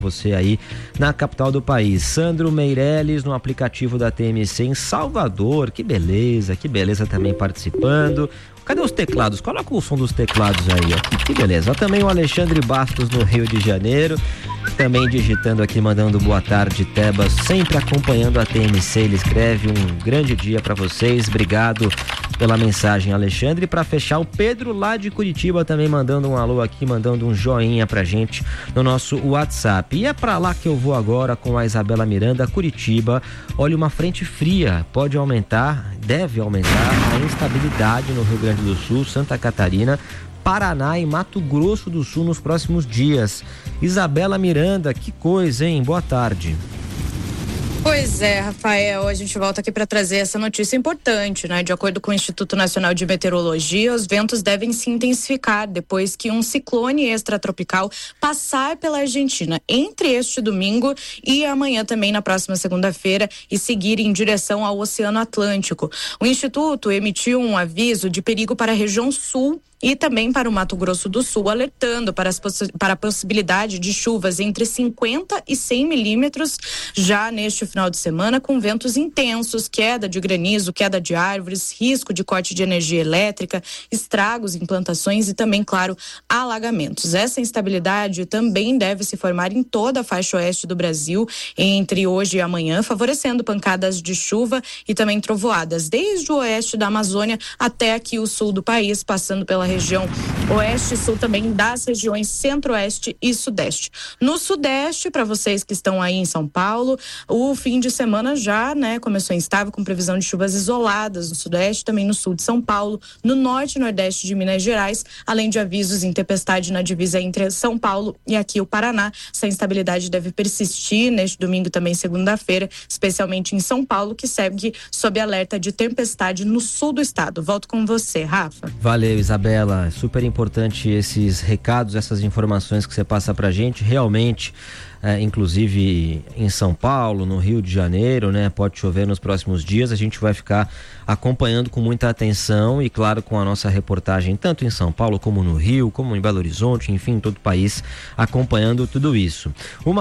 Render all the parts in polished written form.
você aí na capital do país. Sandro Meirelles no aplicativo da TMC em Salvador, que beleza também participando. Cadê os teclados? Coloca o som dos teclados aí, ó. Que beleza. Também o Alexandre Bastos no Rio de Janeiro, também digitando aqui, mandando boa tarde, Tebas, sempre acompanhando a TMC. Ele escreve um grande dia pra vocês. Obrigado pela mensagem, Alexandre. E pra fechar, o Pedro lá de Curitiba também mandando um alô aqui, mandando um joinha pra gente no nosso WhatsApp. E é pra lá que eu vou agora com a Isabela Miranda, Curitiba. Olha, uma frente fria pode aumentar, deve aumentar a instabilidade no Rio Grande do Sul, Santa Catarina, Paraná e Mato Grosso do Sul nos próximos dias. Isabela Miranda, que coisa, hein? Boa tarde. Pois é, Rafael, a gente volta aqui para trazer essa notícia importante, né? De acordo com o Instituto Nacional de Meteorologia, os ventos devem se intensificar depois que um ciclone extratropical passar pela Argentina entre este domingo e amanhã também na próxima segunda-feira e seguir em direção ao Oceano Atlântico. O Instituto emitiu um aviso de perigo para a região sul e também para o Mato Grosso do Sul, alertando para a possibilidade de chuvas entre 50 e 100 milímetros já neste final de semana, com ventos intensos, queda de granizo, queda de árvores, risco de corte de energia elétrica, estragos em plantações e também, claro, alagamentos. Essa instabilidade também deve se formar em toda a faixa oeste do Brasil entre hoje e amanhã, favorecendo pancadas de chuva e também trovoadas, desde o oeste da Amazônia até aqui o sul do país, passando pela região oeste e sul também das regiões centro-oeste e sudeste. No sudeste, para vocês que estão aí em São Paulo, o fim de semana já, né, começou instável com previsão de chuvas isoladas no sudeste, também no sul de São Paulo, no norte e nordeste de Minas Gerais, além de avisos em tempestade na divisa entre São Paulo e aqui o Paraná. Essa instabilidade deve persistir neste domingo também segunda-feira, especialmente em São Paulo, que segue sob alerta de tempestade no sul do estado. Volto com você, Rafa. Valeu, Isabela. Super importante esses recados, essas informações que você passa pra gente. Realmente, inclusive em São Paulo, no Rio de Janeiro, né? Pode chover nos próximos dias. A gente vai ficar acompanhando com muita atenção e, claro, com a nossa reportagem tanto em São Paulo como no Rio, como em Belo Horizonte, enfim, em todo o país, acompanhando tudo isso.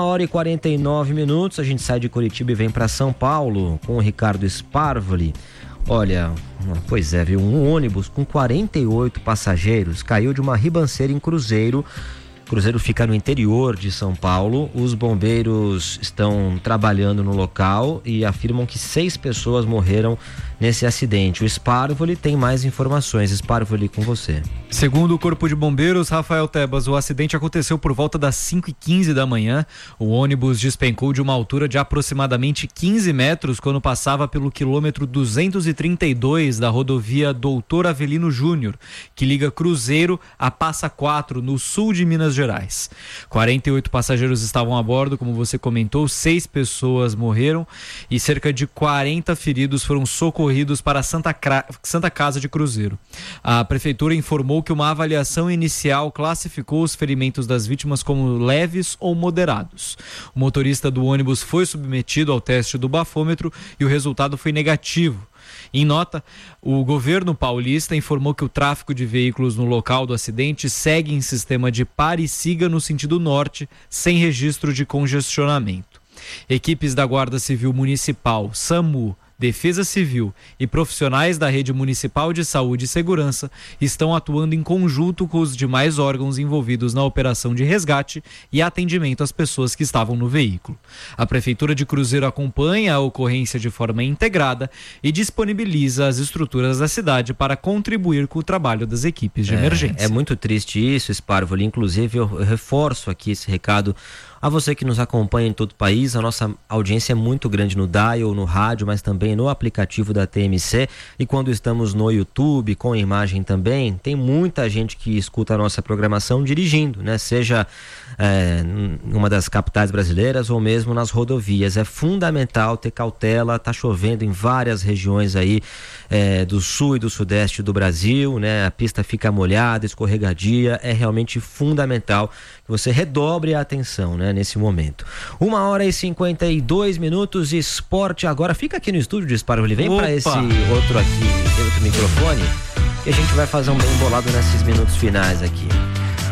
1h49, a gente sai de Curitiba e vem para São Paulo com o Ricardo Sparvoli. Olha, pois é, viu? Um ônibus com 48 passageiros caiu de uma ribanceira em Cruzeiro. Cruzeiro fica no interior de São Paulo. Os bombeiros estão trabalhando no local e afirmam que 6 pessoas morreram nesse acidente. O Sparvoli tem mais informações. Sparvoli, com você. Segundo o Corpo de Bombeiros, Rafael Tebas, o acidente aconteceu por volta das 5h15 da manhã. O ônibus despencou de uma altura de aproximadamente 15 metros quando passava pelo quilômetro 232 da rodovia Doutor Avelino Júnior, que liga Cruzeiro a Passa Quatro, no sul de Minas Gerais. 48 passageiros estavam a bordo, como você comentou, 6 pessoas morreram e cerca de 40 feridos foram socorridos para a Santa Casa de Cruzeiro. A prefeitura informou que uma avaliação inicial classificou os ferimentos das vítimas como leves ou moderados. O motorista do ônibus foi submetido ao teste do bafômetro e o resultado foi negativo. Em nota, o governo paulista informou que o tráfego de veículos no local do acidente segue em sistema de pare e siga no sentido norte, sem registro de congestionamento. Equipes da Guarda Civil Municipal, SAMU, Defesa Civil e profissionais da Rede Municipal de Saúde e Segurança estão atuando em conjunto com os demais órgãos envolvidos na operação de resgate e atendimento às pessoas que estavam no veículo. A Prefeitura de Cruzeiro acompanha a ocorrência de forma integrada e disponibiliza as estruturas da cidade para contribuir com o trabalho das equipes de emergência. É muito triste isso, Sparvoli. Inclusive, eu reforço aqui esse recado a você que nos acompanha em todo o país. A nossa audiência é muito grande no dial, no rádio, mas também no aplicativo da TMC, e quando estamos no YouTube, com imagem também, tem muita gente que escuta a nossa programação dirigindo, né? Seja numa das capitais brasileiras ou mesmo nas rodovias. É fundamental ter cautela. Tá chovendo em várias regiões aí do sul e do sudeste do Brasil, né? A pista fica molhada, escorregadia. É realmente fundamental que você redobre a atenção, né, nesse momento. 1h52, esporte agora. Fica aqui no estúdio de Sparvoli, vem para esse outro microfone, que a gente vai fazer um bem bolado nesses minutos finais aqui.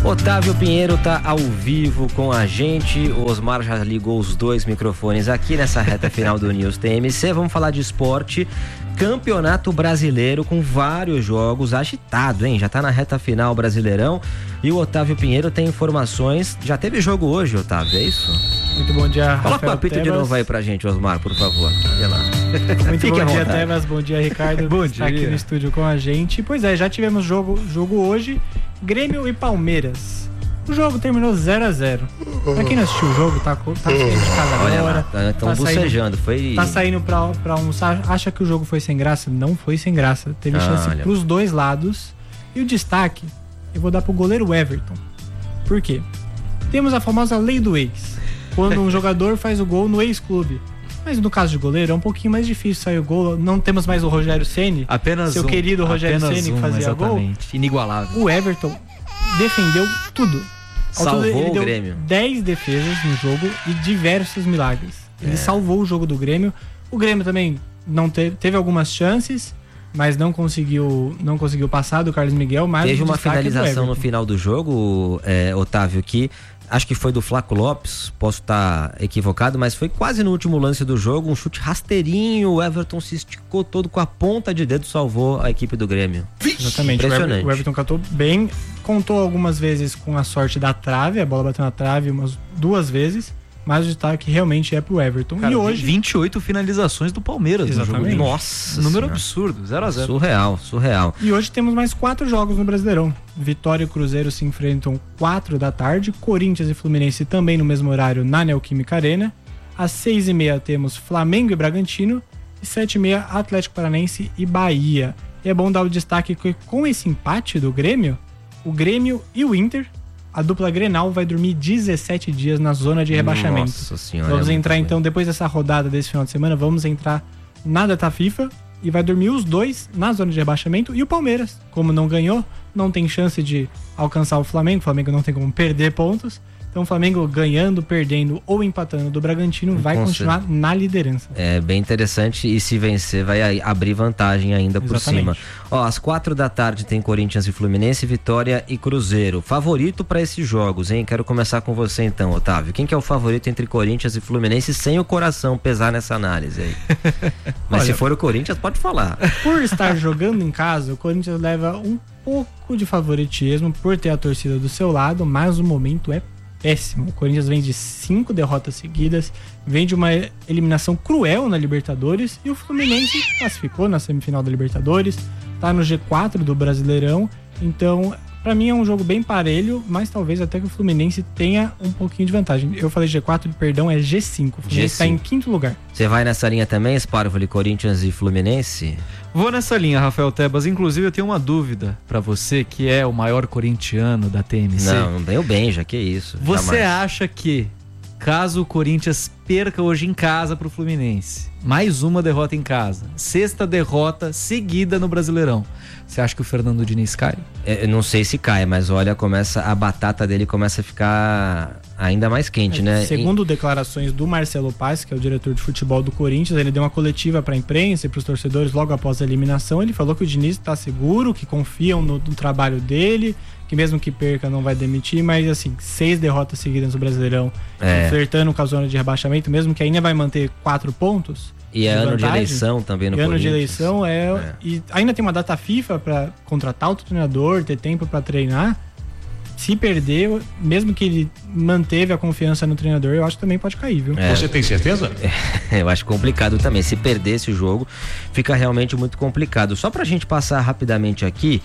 Otávio Pinheiro tá ao vivo com a gente. O Osmar já ligou os 2 microfones aqui nessa reta final do News TMC. Vamos falar de esporte. Campeonato Brasileiro com vários jogos, agitado, hein? Já tá na reta final Brasileirão e o Otávio Pinheiro tem informações. Já teve jogo hoje, Otávio, é isso? Muito bom dia, Rafael. Coloca o apito de novo aí pra gente, Osmar, por favor. Olha lá. Muito bom dia, Tebas. Bom dia, Ricardo. Bom dia. Tá aqui no estúdio com a gente. Pois é, já tivemos jogo hoje, Grêmio e Palmeiras. O jogo terminou 0-0. Pra quem não assistiu o jogo, tá saindo de casa Olha agora. lá, estão bucejando. Tá saindo pra almoçar. Acha que o jogo foi sem graça? Não foi sem graça. Teve chance pros dois lados. E o destaque, eu vou dar pro goleiro Everton. Por quê? Temos a famosa lei do ex. Quando um jogador faz o gol no ex-clube. Mas no caso de goleiro é um pouquinho mais difícil sair o gol. Não temos mais o Rogério Ceni. Apenas seu querido Rogério Ceni que fazia gol. Inigualável. O Everton defendeu tudo. Salvou ele deu o Grêmio. 10 defesas no jogo e diversos milagres. Ele salvou o jogo do Grêmio. O Grêmio também não teve algumas chances, mas não conseguiu passar do Carlos Miguel. Mas teve uma finalização no final do jogo, Otávio, que acho que foi do Flaco Lopes, posso estar equivocado, mas foi quase no último lance do jogo, um chute rasteirinho, o Everton se esticou todo com a ponta de dedo, salvou a equipe do Grêmio. Exatamente, impressionante. O Everton catou bem, contou algumas vezes com a sorte da trave, a bola bateu na trave umas 2 vezes, mas o destaque realmente é pro Everton. Cara, e hoje 28 finalizações do Palmeiras. Exatamente. No jogo. Nossa, número absurdo, 0-0. Surreal. E hoje temos mais 4 jogos no Brasileirão. Vitória e Cruzeiro se enfrentam 4 da tarde. Corinthians e Fluminense também no mesmo horário na Neoquímica Arena. Às 6h30 temos Flamengo e Bragantino. E 7h30 Atlético Paranaense e Bahia. E é bom dar o destaque que com esse empate do Grêmio, o Grêmio e o Inter, a dupla Grenal vai dormir 17 dias na zona de rebaixamento. Nossa senhora. Vamos entrar então, depois dessa rodada desse final de semana, vamos entrar na data FIFA e vai dormir os 2 na zona de rebaixamento. E o Palmeiras, como não ganhou, não tem chance de alcançar o Flamengo não tem como perder pontos. Então o Flamengo ganhando, perdendo ou empatando do Bragantino vai continuar na liderança. É bem interessante e se vencer vai abrir vantagem ainda por cima. Ó, às 4 da tarde tem Corinthians e Fluminense, Vitória e Cruzeiro. Favorito para esses jogos, hein? Quero começar com você então, Otávio. Quem que é o favorito entre Corinthians e Fluminense sem o coração pesar nessa análise aí? Mas olha, se for o Corinthians, pode falar. Por estar jogando em casa, o Corinthians leva um pouco de favoritismo por ter a torcida do seu lado, mas o momento é péssimo. O Corinthians vem de 5 derrotas seguidas, vem de uma eliminação cruel na Libertadores e o Fluminense classificou na semifinal da Libertadores, tá no G4 do Brasileirão, então pra mim é um jogo bem parelho, mas talvez até que o Fluminense tenha um pouquinho de vantagem. Eu falei G4, perdão, é G5. O Fluminense tá em 5º lugar. Você vai nessa linha também, Sparvoli, Corinthians e Fluminense? Vou nessa linha, Rafael Tebas. Inclusive, eu tenho uma dúvida pra você, que é o maior corintiano da TMC. Não bem o Benja, que isso. Você acha que, caso o Corinthians perca hoje em casa pro Fluminense, mais uma derrota em casa, 6ª derrota seguida no Brasileirão, você acha que o Fernando Diniz cai? Eu não sei se cai, mas olha, a batata dele começa a ficar ainda mais quente, né? Segundo declarações do Marcelo Paes, que é o diretor de futebol do Corinthians, ele deu uma coletiva para a imprensa e para os torcedores logo após a eliminação. Ele falou que o Diniz está seguro, que confiam no trabalho dele, que mesmo que perca não vai demitir, mas assim, 6 derrotas seguidas no Brasileirão, flertando com a zona de rebaixamento, mesmo que ainda vai manter 4 pontos. E é ano de eleição também no Corinthians. Ano de eleição e ainda tem uma data FIFA para contratar outro treinador, ter tempo para treinar. Se perder, mesmo que ele manteve a confiança no treinador, eu acho que também pode cair, viu? Você tem certeza? Eu acho complicado também. Se perder esse jogo, fica realmente muito complicado. Só pra gente passar rapidamente aqui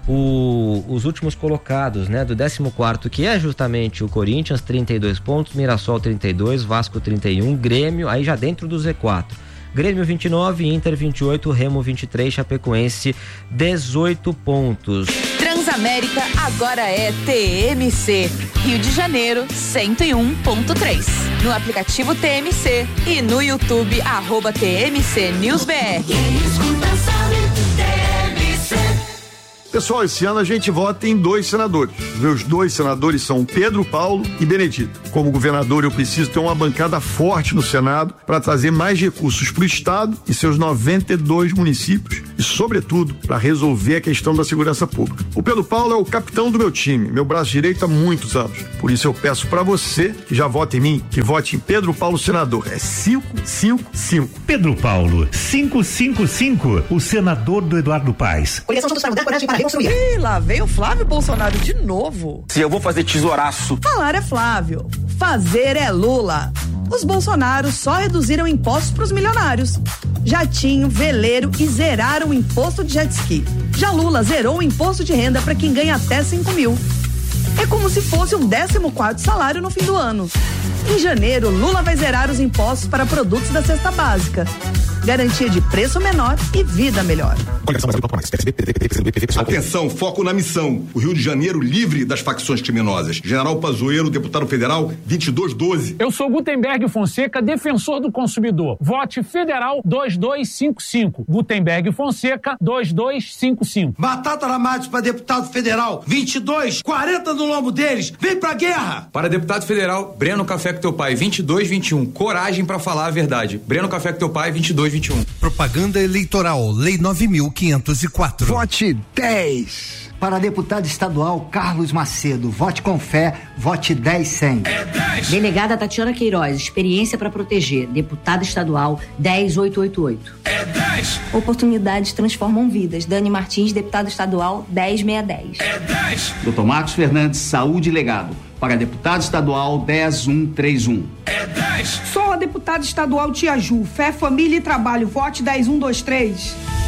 os últimos colocados, né? Do 14º, que é justamente o Corinthians, 32 pontos, Mirassol 32, Vasco 31, Grêmio, aí já dentro do Z4. Grêmio 29, Inter 28, Remo 23, Chapecoense 18 pontos. Transamérica agora é TMC. Rio de Janeiro 101.3. No aplicativo TMC e no YouTube @TMC News BR. Pessoal, esse ano a gente vota em 2 senadores. Meus 2 senadores são Pedro Paulo e Benedito. Como governador, eu preciso ter uma bancada forte no Senado para trazer mais recursos para o Estado e seus 92 municípios e, sobretudo, para resolver a questão da segurança pública. O Pedro Paulo é o capitão do meu time, meu braço direito há muitos anos. Por isso eu peço para você que já vota em mim, que vote em Pedro Paulo senador. É 555. Pedro Paulo, 555, o senador do Eduardo Paes. Ih, lá veio o Flávio Bolsonaro de novo. Se eu vou fazer tesouraço. Falar é Flávio, fazer é Lula. Os Bolsonaros só reduziram impostos para os milionários. Jatinho, veleiro e zeraram o imposto de jet ski. Já Lula zerou o imposto de renda para quem ganha até 5 mil. É como se fosse um 14º salário no fim do ano. Em janeiro, Lula vai zerar os impostos para produtos da cesta básica. Garantia de preço menor e vida melhor. Atenção, foco na missão. O Rio de Janeiro livre das facções criminosas. General Pazuello, deputado federal, 2212. Eu sou Gutenberg Fonseca, defensor do consumidor. Vote Federal 2255. Gutenberg Fonseca 2255. Batata Ramades para deputado federal, 2240 no lombo deles. Vem pra guerra! Para deputado federal, Breno Café com teu pai, 2221. Coragem para falar a verdade. Breno Café com teu pai, 2221. Propaganda eleitoral, Lei 9.504. Vote 10. Para deputado estadual Carlos Macedo, vote com fé, vote 10-100. É 10. Delegada Tatiana Queiroz, experiência para proteger, deputada estadual 10888. É 10. Oportunidades transformam vidas. Dani Martins, deputado estadual 10610. É 10. Dr. Marcos Fernandes, saúde e legado. Para deputado estadual 10131. É 10. Sou a deputada estadual Tia Ju, Fé, Família e Trabalho, vote 10123.